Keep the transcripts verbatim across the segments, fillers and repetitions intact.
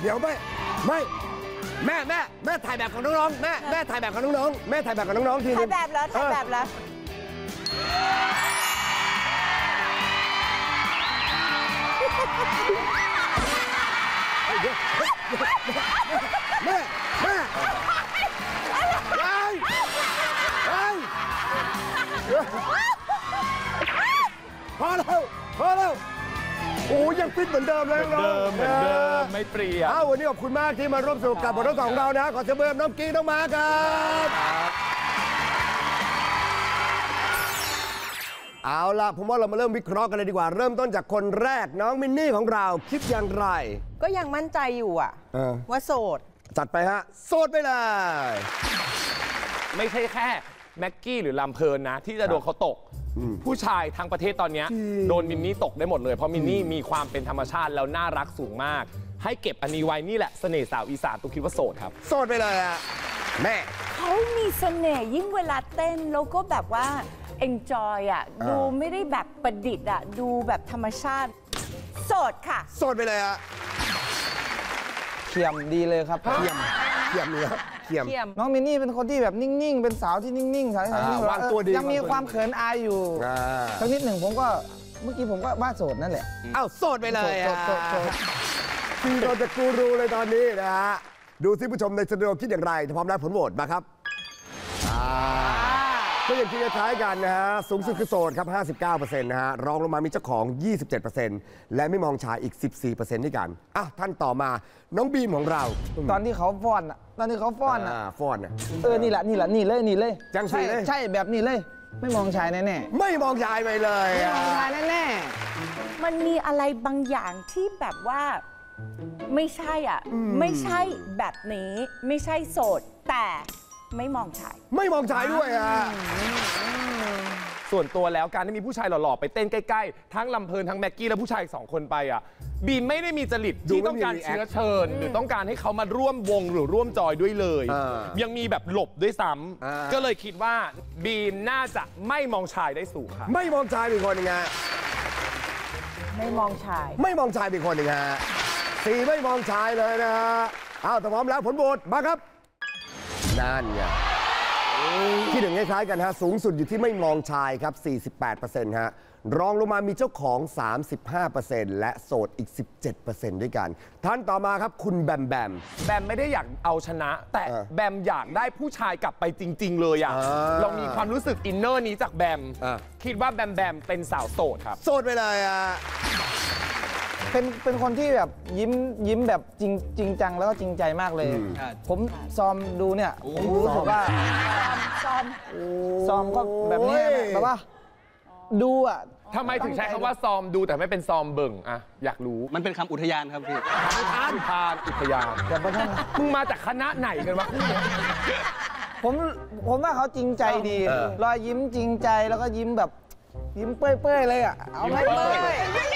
เดี๋ยวไม่ไม่แม่แม่แม่ถ่ายแบบของน้องๆแม่แม่ถ่ายแบบของน้องๆแม่ถ่ายแบบของน้องๆทีนึงถ่ายแบบแล้วถ่ายแบบแล้วแม่แม่ไปไปพอแล้วพอแล้วโอ้ยังฟิตเหมือนเดิมเลยน้องเหมือนเดิมไม่เปลี่ยนอ้าววันนี้ขอบคุณมากที่มาร่วมสนุกกับบททดสอบของเรานะขอเสียงปรบมือน้องกิ๊กน้องมาครับเอาล่ะผมว่าเรามาเริ่มวิเคราะห์กันเลยดีกว่าเริ่มต้นจากคนแรกน้องมินนี่ของเราคิดอย่างไรก็ยังมั่นใจอยู่อะว่าโสดจัดไปฮะโสดไปเลยไม่ใช่แค่แม็กกี้หรือลำเพลินนะที่จะโดนเขาตกผู้ชายทั้งประเทศตอนนี้โดนมินนี่ตกได้หมดเลยเพราะมินนี่มีความเป็นธรรมชาติแล้วน่ารักสูงมากให้เก็บอันนี้ไว้นี่แหละเสน่ห์สาวอีสานตุ๊กคิดว่าโสดครับโสดไปเลยอะแม่เขามีเสน่ห์ยิ่งเวลาเต้นแล้วก็แบบว่า enjoy อะดูไม่ได้แบบประดิษฐ์อะดูแบบธรรมชาติโสดค่ะโสดไปเลยอะเขียมดีเลยครับเขียมเขียมเนี่ยเขียมน้องมินนี่เป็นคนที่แบบนิ่งๆเป็นสาวที่นิ่งๆสาวที่นิ่งวางตัวดียังมีความเขินอายอยู่สักนิดหนึ่งผมก็เมื่อกี้ผมก็ว่าโสดนั่นแหละอ้าวโสดไปเลยอะคือเราจะกูรูเลยตอนนี้นะฮะดูสิผู้ชมในสตูดิโอคิดอย่างไรพร้อมแล้วผลโหวตมาครับก็อย่างที่จะท้ายกันนะฮะสูงสุดคือโสดครับ ห้าสิบเก้าเปอร์เซ็นต์ นะฮะรองลงมามีเจ้าของ ยี่สิบเจ็ดเปอร์เซ็นต์ และไม่มองชายอีก สิบสี่เปอร์เซ็นต์ ด้วยกันอ่ะท่านต่อมาน้องบีมของเราตอนที่เขาฟ้อนอ่ะตอนที่เขาฟ้อนอ่ะฟ้อนอ่ะเออนี่แหละนี่แหละนี่เลยนี่เลยจังสีเลยใช่แบบนี้เลยไม่มองชายแน่แน่ไม่มองชายไปเลยไม่มองชายแน่แน่มันมีอะไรบางอย่างที่แบบว่าไม่ใช่อ่ะไม่ใช่แบบนี้ไม่ใช่โสดแต่ไม่มองชายไม่มองชายด้วยอ่ะส่วนตัวแล้วการที่มีผู้ชายหล่อๆไปเต้นใกล้ๆทั้งลำเพลินทั้งแม็กกี้และผู้ชายสองคนไปอ่ะบีมไม่ได้มีจริตที่ต้องการเชื้อเชิญหรือต้องการให้เขามาร่วมวงหรือร่วมจอยด้วยเลยยังมีแบบหลบด้วยซ้ำก็เลยคิดว่าบีมน่าจะไม่มองชายได้สูงค่ะไม่มองชายเป็นคนยังไงไม่มองชายไม่มองชายเป็นคนยังไงสี่ไม่มองชายเลยนะฮะอ้าวแต่พร้อมแล้วผลโหวตมาครับนั่นไงที่หนึ่งคล้ายๆกันฮะสูงสุดอยู่ที่ไม่มองชายครับ สี่สิบแปดเปอร์เซ็นต์ ฮะรองลงมามีเจ้าของ สามสิบห้าเปอร์เซ็นต์ และโสดอีก สิบเจ็ดเปอร์เซ็นต์ ด้วยกันท่านต่อมาครับคุณแบมแบมแบมไม่ได้อยากเอาชนะแต่แบมอยากได้ผู้ชายกลับไปจริงๆเลยอ่ะเรามีความรู้สึกอินเนอร์นี้จากแบมคิดว่าแบมแบมเป็นสาวโสดครับโสดไปเลยอ่ะเป็นเป็นคนที่แบบยิ้มยิ้มแบบจริงจริงจังแล้วก็จริงใจมากเลยผมซ้อมดูเนี่ยผมรู้สึกว่าซ้อมซ้อมก็แบบนี้แบบว่าดูอ่ะทำไมถึงใช้คำว่าซอมดูแต่ไม่เป็นซอมเบิ่งอะอยากรู้มันเป็นคำอุทยานครับพี่อุทานทานอุทยานแต่ประเทศมึงมาจากคณะไหนกันวะผมผมว่าเขาจริงใจดีรอยยิ้มจริงใจแล้วก็ยิ้มแบบยิ้มเปื่อยๆเลยอ่ะเอาไม่เปื่อย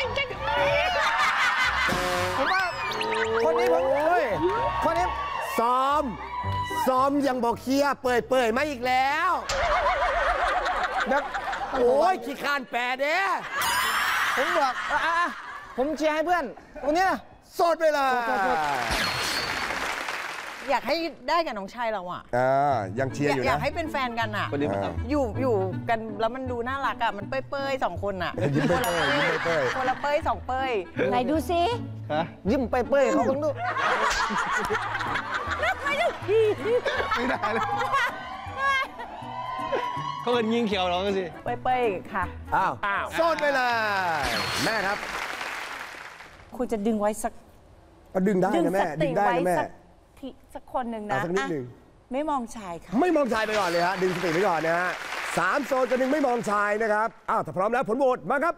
ผมว่าคนนี้ผมคนนี้ซ้อมซ้อมยังบอกเคลียร์เปื่อยๆมาอีกแล้วแบบโอ้ยขี้คานแปรเด้ผมบอกอ่ะผมเชียร์ให้เพื่อนวันนี้นะโสดไปเลยอยากให้ได้กับน้องชายเราอ่ะอ่ายังเชียร์อยู่นะอยากให้เป็นแฟนกันอ่ะอยู่อยู่กันแล้วมันดูน่ารักอ่ะมันเป้ยๆสองคนอ่ะยิ้มเป้ยยิ้มเป้ยคนละเป้ยสองเป้ยไหนดูซิยิ้มเป้ยๆเขาเพิ่งดูไม่ดูดีไม่ได้เลยเขาเป็นยิงเขียวร้องกันสิเป้ยๆค่ะอ้าวอ้าวโสดไปเลยแม่ครับคุณจะดึงไว้สักดึงได้นะแม่ดึงได้นะแม่สักคนหนึ่งนะสักนิดหนึ่งไม่มองชายค่ะไม่มองชายไปก่อนเลยฮะดึงสติไปก่อนนะฮะสามโซนกับหนึ่งไม่มองชายนะครับอ้าวถ้าพร้อมแล้วผลโหวตมาครับ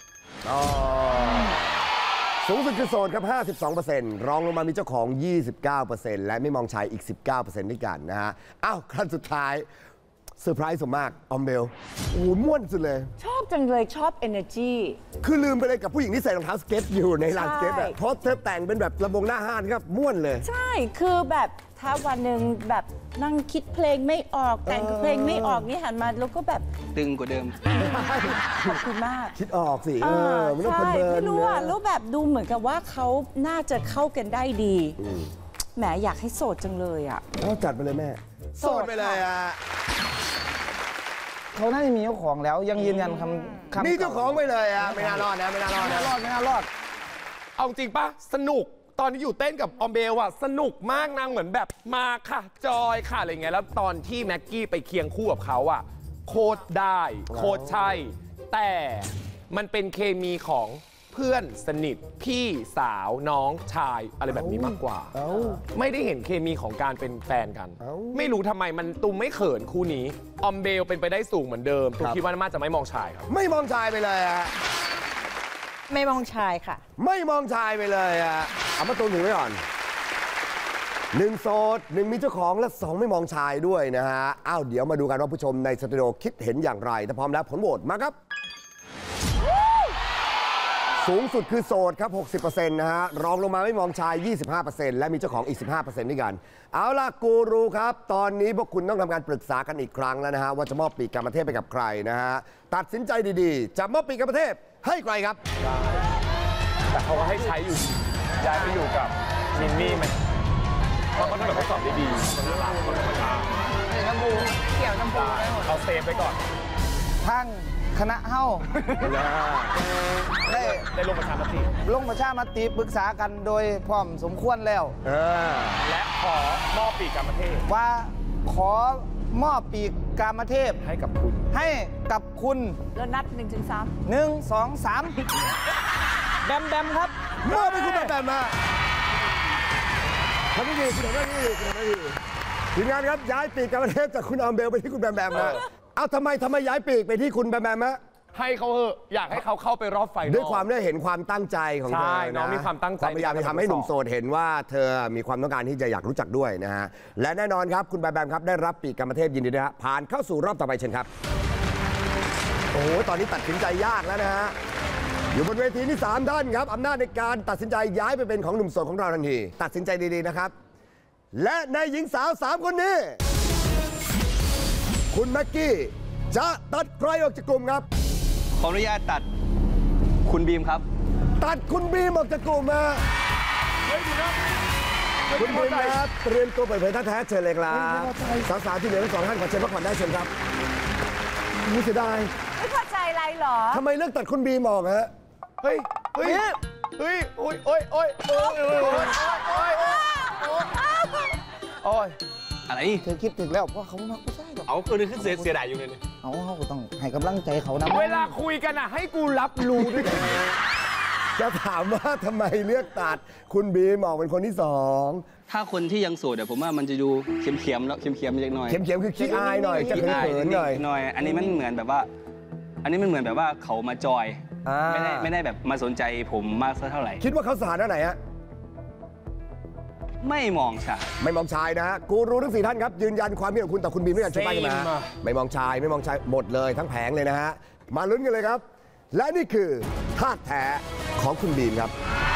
สูงสุดคือโซนครับ ห้าสิบสองเปอร์เซ็นต์ รองลงมามีเจ้าของ ยี่สิบเก้าเปอร์เซ็นต์ และไม่มองชายอีก สิบเก้าเปอร์เซ็นต์ ด้วยกันนะฮะอ้าวขั้นสุดท้ายเซอร์ไพรส์สมมากออมเบลโอ้โหม่วนสุดเลยชอบจังเลยชอบ energy คือลืมไปเลยกับผู้หญิงที่ใส่รองเท้าสเก็ตอยู่ในลานสเก็ตอะเพราะเธอแต่งเป็นแบบระบงหน้าห้านครับม่วนเลยใช่คือแบบถ้าวันหนึ่งแบบนั่งคิดเพลงไม่ออกแต่งเพลงไม่ออกนี่หันมาแล้วก็แบบตึงกว่าเดิมขอบคุณมากคิดออกสิเออมันต้องใช่เพลินๆไม่รู้อ่ะนะแล้วแบบดูเหมือนกับว่าเขาน่าจะเข้ากันได้ดีแหมอยากให้โสดจังเลยอ่ะเอาจัดไปเลยแม่โสดไปเลยอ่ะเขาน่าจะมีเจ้าของแล้วยังยืนยันคำคำมีเจ้าของไปเลยอ่ะไม่น่ารอดนะไม่น่ารอดไม่นะน่ารอดไม่น่ารอดเอาจริงปะสนุกตอนที่อยู่เต้นกับออมเบลอะสนุกมากนางเหมือนแบบมาค่ะจอยค่ะอะไรเงี้ยแล้วตอนที่แม็กกี้ไปเคียงคู่กับเขาอะโคตรได้โคตรใช่ แต่มันเป็นเคมีของเพื่อนสนิทพี่สาวน้องชายอะไรแบบนี้มากกว่าเอ้าไม่ได้เห็นเคมีของการเป็นแฟนกันเอ้าไม่รู้ทำไมมันตุมไม่เขินคู่นี้ออมเบลเป็นไปได้สูงเหมือนเดิมตุมครับคิดว่าน่าจะไม่มองชายครับไม่มองชายไปเลยอ่ะไม่มองชายค่ะไม่มองชายไปเลยอ่ะเอามาตัวหนึ่งไว้ก่อนหนึ่งโสดหนึ่งมีเจ้าของและสองไม่มองชายด้วยนะฮะอ้าวเดี๋ยวมาดูกันว่าผู้ชมในสตูดิโอคิดเห็นอย่างไรถ้าพร้อมแล้วผลโหวตมาครับ สูงสุดคือโสดครับ หกสิบเปอร์เซ็นต์ นะฮะ รองลงมาไม่มองชาย ยี่สิบห้าเปอร์เซ็นต์ และมีเจ้าของอีก สิบห้าเปอร์เซ็นต์ ด้วยกัน เอาล่ะกูรูครับ ตอนนี้พวกคุณต้องทำการปรึกษากันอีกครั้งแล้วนะฮะ ว่าจะมอบปีกกรรมเทพไปกับใครนะฮะ ตัดสินใจดีๆ จะมอบปีกกรรมเทพให้ใครครับแต่เขาก็ให้ใช้อยู่ย้ายไปอยู่กับมินนี่ไหมเพราะเขาต้องแบบทดสอบได้ดีคนน่ารักคนธรรมชาติน้ำบูเกี่ยวน้ำบูเอาเซฟไปก่อนทางคณะเฮ้าได้ได้ลงประชามติลงประชามติปรึกษากันโดยพร้อมสมควรแล้วเออและขอมอบปีกกรรมเทพว่าขอมอบปีกกามเทพให้กับคุณให้กับคุณแล้วนับหนึ่งถึงสามหนึ่งสองสามแบมแบมครับมอบให้คุณแบบแบบมาทำได้ดีคุณทำได้ดีคุณทำได้ดีทีมงานครับย้ายปีกกรรมเทพจากคุณออมเบลไปที่คุณแบมแบมนะเอาทำไมทำไมย้ายปีกไปที่คุณแบมแบมฮะให้เขาเหอะอยากให้เขาเข้าไปรอบไฟนอลด้วยความได้เห็นความตั้งใจของเธอใช่นะน้องมีความตั้งใจความพยายามจะทำให้หนุ่มโสดเห็นว่าเธอมีความต้องการที่จะอยากรู้จักด้วยนะฮะ และแน่นอนครับคุณแบมแบมครับได้รับปีกกรรมเทพยินดีด้วยฮะผ่านเข้าสู่รอบต่อไปเชิญครับ โอ้โห ตอนนี้ตัดสินใจยากแล้วนะฮะ อยู่บนเวทีนี่สามท่านครับอำนาจในการตัดสินใจย้ายไปเป็นของหนุ่มโสดของเราทันที ตัดสินใจดีๆนะครับ และในหญิงสาวสามคนนี้ คุณแม็กกี้จะตัดใครออกจากกลุ่มครับขออนุญาตตัดคุณบีมครับตัดคุณบีมออกจากกลุ่มมาคุณบีมครับเตรียมตัวเปิดเผยท่าแท้เชิญเลยครับสาวๆที่เหลือทั้งสองท่านขอเชิญพักผ่อนได้เชิญครับนี่เสียดายไม่พอใจอะไรเหรอทำไมเลือกตัดคุณบีมออกฮะเฮ้ย เฮ้ย เฮ้ย โอ้ยโอ้ยโอ้ยโอ้ยโอ้ยโอ้ยโอ้ยโอ้ยอะไรเธอคิดถึงแล้วเพราะเขามากูใช่หรอกเอาคนนึงขึ้นเสียเสียดายอยู่เลยเนี่ยเอาเขาก็ต้องให้กำลังใจเขานะเวลาคุยกันอ่ะ ให้กูรับรู้ด้วยจะถามว่าทำไมเลือกตัดคุณบีมออกเป็นคนที่สองถ้าคนที่ยังโสดเดี๋ยวผมว่ามันจะดูเค็มๆแล้วเค็มๆเล็กน้อยเข็มๆคือขี้อายหน่อยจะเขินๆหน่อยหน่อย อันนี้มันเหมือนแบบว่า อันนี้มันเหมือนแบบว่าเขามาจอยอ่าไม่ได้ไม่ได้แบบมาสนใจผมมากสักเท่าไหร่คิดว่าเขาสถานะไหนฮะไม่มองชายไม่มองชายนะฮะกูรู้ทั้งสี่ท่านครับ ยืนยันความเห็นของคุณต่อคุณบีมด้วยกันชูป้ายกันมา Same อะไม่มองชายไม่มองชายหมดเลยทั้งแผงเลยนะฮะ มาลุ้นกันเลยครับ และนี่คือธาตุแท้ของคุณบีมครับ